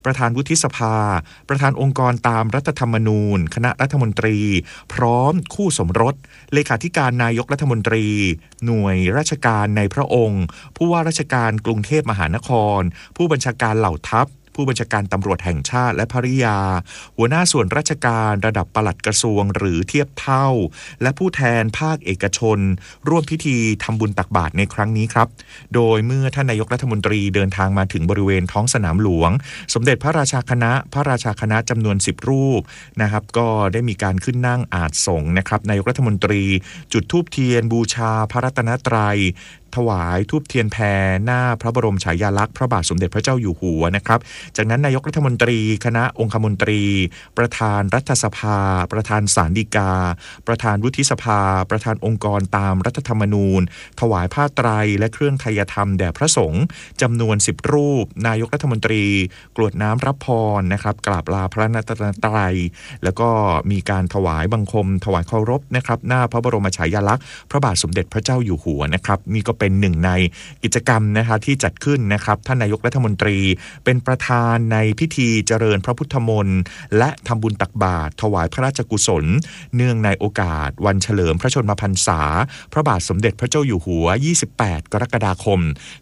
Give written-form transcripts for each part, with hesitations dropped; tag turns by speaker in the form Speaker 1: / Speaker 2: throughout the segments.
Speaker 1: ประธานวุฒิสภาประธานองค์กรตามรัฐธรรมนูญคณะรัฐมนตรีพร้อมคู่สมรสเลขาธิการนายกรัฐมนตรีหน่วยราชการในพระองค์ผู้ว่าราชการกรุงเทพมหานครผู้บัญชาการเหล่าทัพผู้บัญชาการตำรวจแห่งชาติและภริยาหัวหน้าส่วนราชการระดับปลัดกระทรวงหรือเทียบเท่าและผู้แทนภาคเอกชนร่วมพิธีทำบุญตักบาตรในครั้งนี้ครับโดยเมื่อท่านนายกรัฐมนตรีเดินทางมาถึงบริเวณท้องสนามหลวงสมเด็จพระราชาคณะจำนวน10รูปนะครับก็ได้มีการขึ้นนั่งอาจสงฆ์นะครับนายกรัฐมนตรีจุดธูปเทียนบูชาพระรัตนตรัยถวายธูปเทียนแพหน้าพระบรมฉายาลักษณ์พระบาทสมเด็จพระเจ้าอยู่หัวนะครับจากนั้นนายกรัฐมนตรีคณะองคมนตรีประธานรัฐสภาประธานศาลฎีกาประธานวุฒิสภาประธานองค์กรตามรัฐธรรมนูญถวายผ้าไตรและเครื่องไทยธรรมแด่พระสงฆ์จำนวน10รูปนายกรัฐมนตรีกรวดน้ำรับพรนะครับกราบลาพระรัตนตรัยแล้วก็มีการถวายบังคมถวายเคารพนะครับหน้าพระบรมฉายาลักษณ์พระบาทสมเด็จพระเจ้าอยู่หัวนะครับนี่ก็เป็นหนึ่งในกิจกรรมนะคะที่จัดขึ้นนะครับท่านนายกรัฐมนตรีเป็นประธานในพิธีเจริญพระพุทธมนต์และทำบุญตักบาตรถวายพระราชกุศลเนื่องในโอกาสวันเฉลิมพระชนมพรรษาพระบาทสมเด็จพระเจ้าอยู่หัว28กรกฎาคม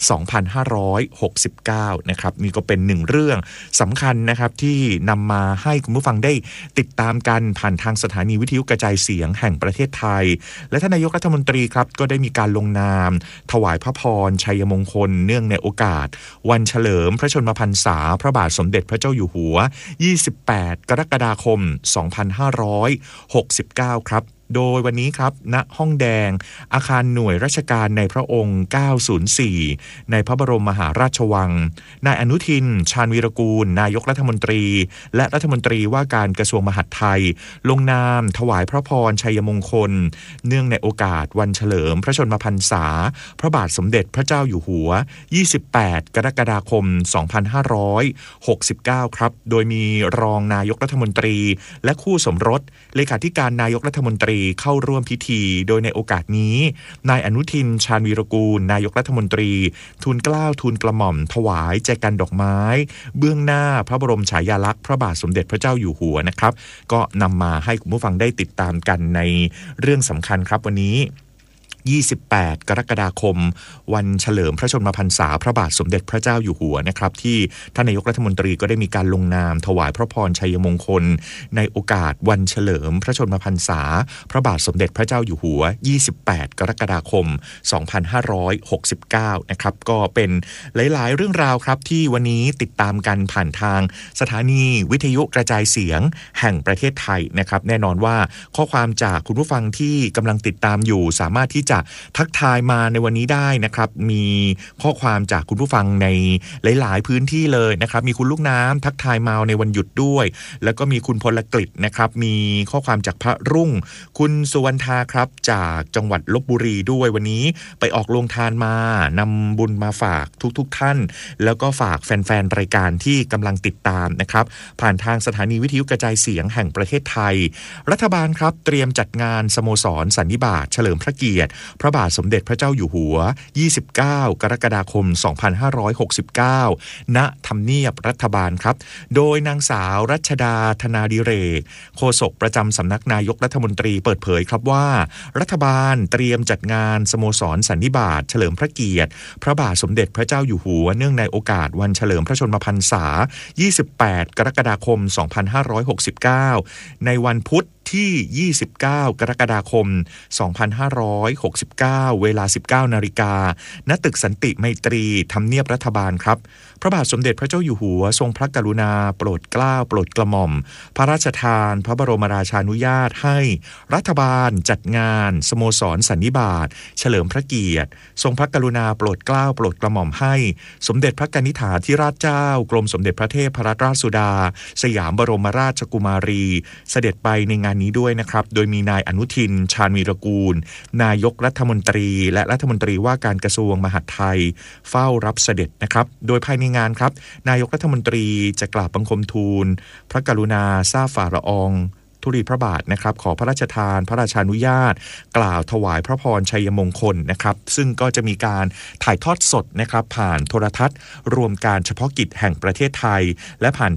Speaker 1: 2569นะครับนี่ก็เป็นหนึ่งเรื่องสำคัญนะครับที่นำมาให้คุณผู้ฟังได้ติดตามกันผ่านทางสถานีวิทยุกระจายเสียงแห่งประเทศไทยและท่านนายกรัฐมนตรีครับก็ได้มีการลงนามถวายพระพรชัยมงคลเนื่องในโอกาสวันเฉลิมพระชนมพรรษาพระบาทสมเด็จพระเจ้าอยู่หัว28กรกฎาคม2569ครับโดยวันนี้ครับณห้องแดงอาคารหน่วยราชการในพระองค์904ในพระบรมมหาราชวังนายอนุทินชาญวีรกูลนายกรัฐมนตรีและรัฐมนตรีว่าการกระทรวงมหาดไทยลงนามถวายพระพรชัยมงคลเนื่องในโอกาสวันเฉลิมพระชนมพรรษาพระบาทสมเด็จพระเจ้าอยู่หัว28กรกฎาคม2569ครับโดยมีรองนายกรัฐมนตรีและคู่สมรสเลขาธิการนายกรัฐมนตรีเข้าร่วมพิธีโดยในโอกาสนี้นายอนุทินชาญวีรกูลนายกรัฐมนตรีทูลเกล้าทูลกระหม่อมถวายแจกันดอกไม้เบื้องหน้าพระบรมฉายาลักษณ์พระบาทสมเด็จพระเจ้าอยู่หัวนะครับก็นำมาให้คุณผู้ฟังได้ติดตามกันในเรื่องสำคัญครับวันนี้28กรกฎาคมวันเฉลิมพระชนมพรรษาพระบาทสมเด็จพระเจ้าอยู่หัวนะครับที่ท่านนายกรัฐมนตรีก็ได้มีการลงนามถวายพระพรชัยมงคลในโอกาสวันเฉลิมพระชนมพรรษาพระบาทสมเด็จพระเจ้าอยู่หัว28กรกฎาคม2569นะครับก็เป็นหลายๆเรื่องราวครับที่วันนี้ติดตามกันผ่านทางสถานีวิทยุกระจายเสียงแห่งประเทศไทยนะครับแน่นอนว่าข้อความจากคุณผู้ฟังที่กำลังติดตามอยู่สามารถที่จะทักทายมาในวันนี้ได้นะครับมีข้อความจากคุณผู้ฟังในหลายๆพื้นที่เลยนะครับมีคุณลูกน้ำทักทายมาในวันหยุดด้วยแล้วก็มีคุณพลกฤษนะครับมีข้อความจากพระรุ่งคุณสุวรรณาครับจากจังหวัดลพบุรีด้วยวันนี้ไปออกโรงทานมานำบุญมาฝากทุกท่านแล้วก็ฝากแฟนๆรายการที่กำลังติดตามนะครับผ่านทางสถานีวิทยุกระจายเสียงแห่งประเทศไทยรัฐบาลครับเตรียมจัดงานสโมสรสันนิบาตเฉลิมพระเกียรติพระบาทสมเด็จพระเจ้าอยู่หัว29กรกฎาคม2569ณทำเนียบรัฐบาลครับโดยนางสาวรัชดาธนาดิเรกโฆษกประจำสำนักนายกรัฐมนตรีเปิดเผยครับว่ารัฐบาลเตรียมจัดงานสโมสรสันนิบาตเฉลิมพระเกียรติพระบาทสมเด็จพระเจ้าอยู่หัวเนื่องในโอกาสวันเฉลิมพระชนมพรรษา28กรกฎาคม2569ในวันพุธที่29กรกฎาคม2569เวลา 19 นาฬิกาณตึกสันติไมตรีทำเนียบรัฐบาลครับพระบาทสมเด็จพระเจ้าอยู่หัวทรงพระกรุณาโปรดเกล้าโปรดกระหม่อมพระราชทานพระบรมราชานุญาตให้รัฐบาลจัดงานสโมสรสันนิบาตเฉลิมพระเกียรติทรงพระกรุณาโปรดเกล้าโปรดกระหม่อมให้สมเด็จพระกนิษฐาธิราชเจ้ากรมสมเด็จพระเทพรัตนราชสุดาสยามบรมราชกุมารีเสด็จไปในงานนี้ด้วยนะครับโดยมีนายอนุทินชาญวีรกูลนายกรัฐมนตรีและรัฐมนตรีว่าการกระทรวงมหาดไทยเฝ้ารับเสด็จนะครับโดยภายในงานครับนายกรัฐมนตรีจะกราบบังคมทูลพระกรุณาทราบฝ่าละอองธุลีพระบาทนะครับขอพระราชทานพระราชานุญาตกล่าวถวายพระพรชัยมงคลนะครับซึ่งก็จะมีการถ่ายทอดสดนะครับผ่านโทรทัศน์รวมการเฉพาะกิจแห่งประเทศไทยและผ่าน